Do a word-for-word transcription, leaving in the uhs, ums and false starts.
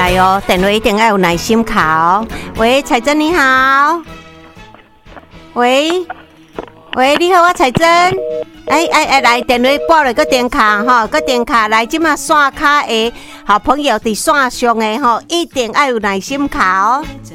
来哦，电话一定要有耐心卡哦。喂，彩珍你好。喂喂，你好，我彩珍。哎哎哎，来电话拨了个电卡吼，个电卡来，即马线卡的好朋友伫线上的吼，一定要有耐心卡哦。